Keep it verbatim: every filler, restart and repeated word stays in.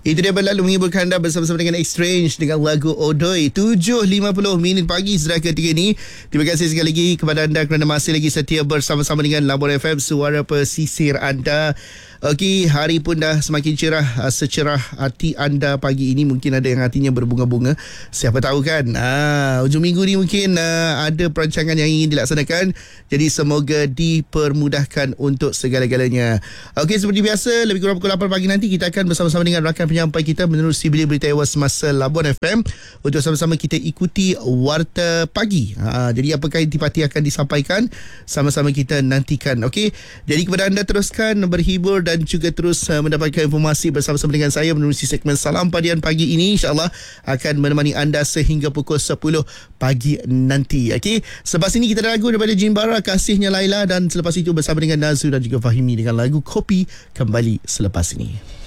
Itu dia berlalu menghiburkan anda bersama-sama dengan Exchange dengan lagu Odoi. tujuh lima puluh minit pagi sudah ketika ini. Terima kasih sekali lagi kepada anda kerana masih lagi setia bersama-sama dengan Labor F M, suara pesisir anda. Okey, hari pun dah semakin cerah, secerah hati anda pagi ini. Mungkin ada yang hatinya berbunga-bunga, siapa tahu kan. Ah, hujung minggu ni mungkin uh, ada perancangan yang ingin dilaksanakan. Jadi semoga dipermudahkan untuk segala-galanya. Okey, seperti biasa, lebih kurang pukul lapan pagi nanti kita akan bersama-sama dengan rakan penyampai kita menerusi berita ewas semasa Labuan F M untuk sama-sama kita ikuti Warta Pagi. Ha, jadi apakah intipati akan disampaikan, sama-sama kita nantikan. Okey, jadi kepada anda teruskan berhibur dan juga terus uh, mendapatkan informasi bersama-sama dengan saya menerusi segmen Salam Padian pagi ini. InsyaAllah akan menemani anda sehingga pukul sepuluh pagi nanti. Okey, selepas ini kita ada lagu daripada Jin Bara, Kasihnya Laila, dan selepas itu bersama dengan Nazul dan juga Fahimi dengan lagu Kopi kembali selepas ini.